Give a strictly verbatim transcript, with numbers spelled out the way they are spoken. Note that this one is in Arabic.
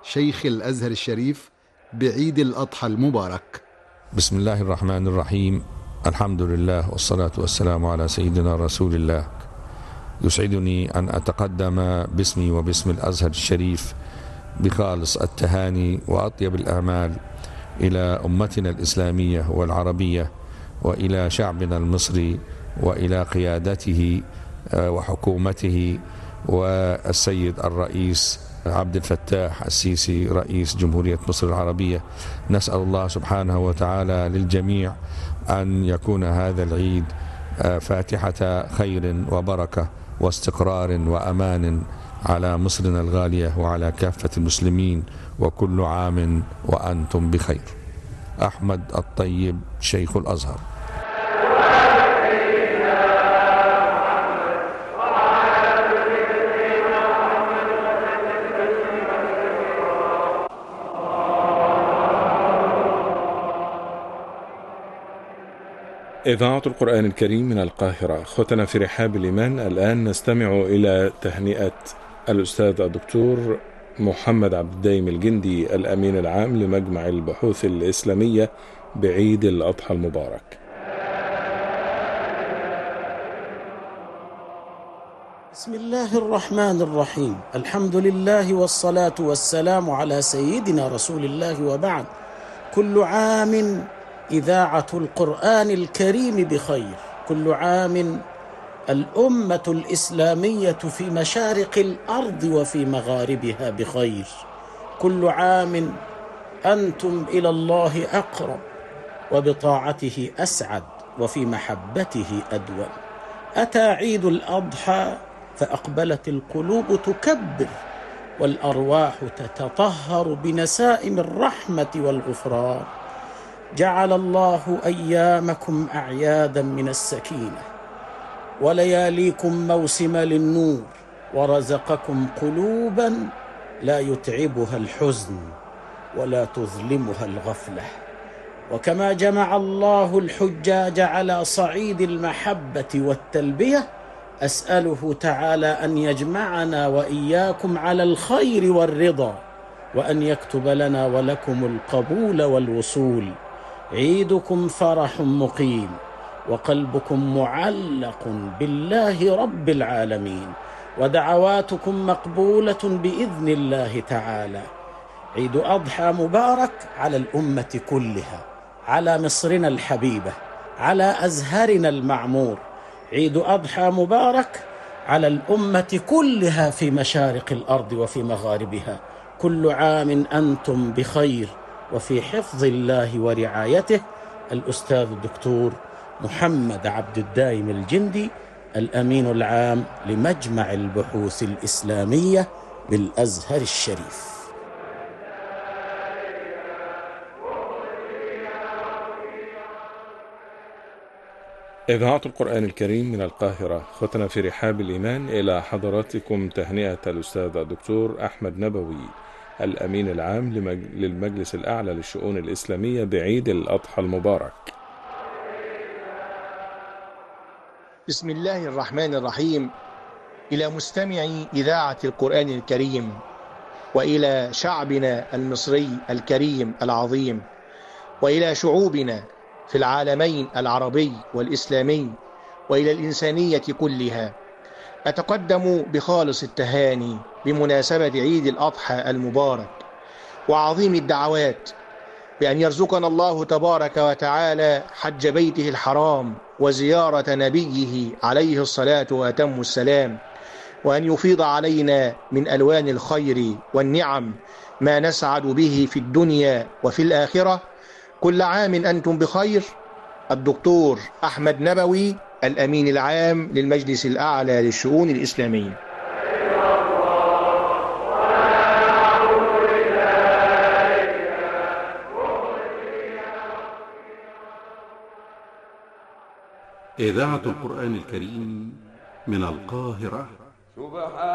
شيخ الأزهر الشريف بعيد الأضحى المبارك. بسم الله الرحمن الرحيم. الحمد لله والصلاة والسلام على سيدنا رسول الله. يسعدني أن أتقدم باسمي وباسم الأزهر الشريف بخالص التهاني وأطيب الآمال إلى أمتنا الإسلامية والعربية، وإلى شعبنا المصري، وإلى قيادته وحكومته والسيد الرئيس عبد الفتاح السيسي رئيس جمهورية مصر العربية. نسأل الله سبحانه وتعالى للجميع أن يكون هذا العيد فاتحة خير وبركة واستقرار وأمان على مصرنا الغالية وعلى كافة المسلمين، وكل عام وأنتم بخير. أحمد الطيب، شيخ الأزهر. إذاعة القرآن الكريم من القاهرة. أخوتنا في رحاب الإيمان، الآن نستمع إلى تهنئة الأستاذ الدكتور محمد عبد الدايم الجندي الأمين العام لمجمع البحوث الإسلامية بعيد الأضحى المبارك. بسم الله الرحمن الرحيم. الحمد لله والصلاة والسلام على سيدنا رسول الله، وبعد. كل عام إذاعة القرآن الكريم بخير، كل عام الأمة الإسلامية في مشارق الأرض وفي مغاربها بخير، كل عام أنتم إلى الله أقرب وبطاعته أسعد وفي محبته أدوم. أتى عيد الأضحى فأقبلت القلوب تكبر والأرواح تتطهر بنسائم الرحمة والغفران. جعل الله أيامكم أعيادا من السكينة ولياليكم موسم للنور، ورزقكم قلوبا لا يتعبها الحزن ولا تظلمها الغفلة. وكما جمع الله الحجاج على صعيد المحبة والتلبية، أسأله تعالى أن يجمعنا وإياكم على الخير والرضا، وأن يكتب لنا ولكم القبول والوصول. عيدكم فرح مقيم وقلبكم معلق بالله رب العالمين، ودعواتكم مقبولة بإذن الله تعالى. عيد أضحى مبارك على الأمة كلها، على مصرنا الحبيبة، على أزهرنا المعمور. عيد أضحى مبارك على الأمة كلها في مشارق الأرض وفي مغاربها. كل عام أنتم بخير وفي حفظ الله ورعايته. الأستاذ الدكتور محمد عبد الدايم الجندي، الأمين العام لمجمع البحوث الإسلامية بالأزهر الشريف. إذاعة القرآن الكريم من القاهرة. أخوتنا في رحاب الإيمان، إلى حضراتكم تهنئة الأستاذ الدكتور أحمد نبوي الأمين العام للمجلس الأعلى للشؤون الإسلامية بعيد الأضحى المبارك. بسم الله الرحمن الرحيم. إلى مستمعي إذاعة القرآن الكريم، وإلى شعبنا المصري الكريم العظيم، وإلى شعوبنا في العالمين العربي والإسلامي، وإلى الإنسانية كلها، أتقدم بخالص التهاني بمناسبة عيد الأضحى المبارك، وعظيم الدعوات بأن يرزقنا الله تبارك وتعالى حج بيته الحرام وزيارة نبيه عليه الصلاة وأتم السلام، وأن يفيض علينا من ألوان الخير والنعم ما نسعد به في الدنيا وفي الآخرة. كل عام أنتم بخير. الدكتور أحمد نبوي، الأمين العام للمجلس الأعلى للشؤون الإسلامية. إذاعة القرآن الكريم من القاهرة.